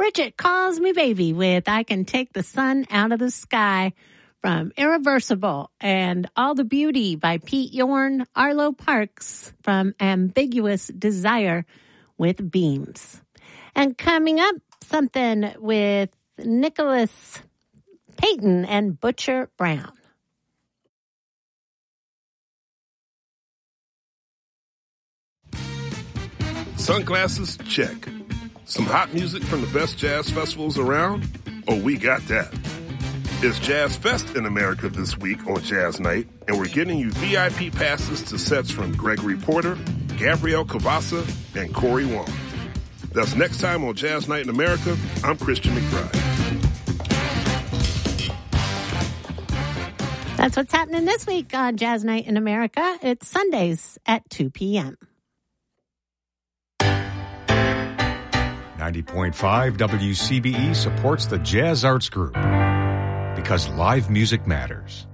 Bridget Calls Me Baby with I Can Take the Sun Out of the Sky from Irreversible, and All the Beauty by Pete Yorn, Arlo Parks from Ambiguous Desire with Beams. And coming up, something with Nicholas Payton and Butcher Brown. Sunglasses? Check. Some hot music from the best jazz festivals around? Oh, we got that. It's Jazz Fest in America this week on Jazz Night, and we're getting you VIP passes to sets from Gregory Porter, Gabrielle Cavassa, and Corey Wong. That's next time on Jazz Night in America. I'm Christian McBride. That's what's happening this week on Jazz Night in America. It's Sundays at 2 p.m. 90.5 WCBE supports the Jazz Arts Group because live music matters.